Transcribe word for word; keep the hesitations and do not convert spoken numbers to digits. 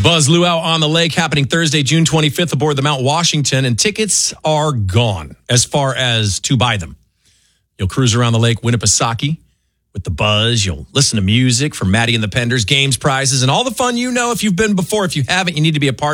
Buzz Luau on the Lake happening Thursday, June twenty-fifth aboard the Mount Washington, and tickets are gone as far as to buy them. You'll cruise around the lake Winnipesaukee with the Buzz. You'll listen to music from Maddie and the Penders, games, prizes, and all the fun you know if you've been before. If you haven't, you need to be a part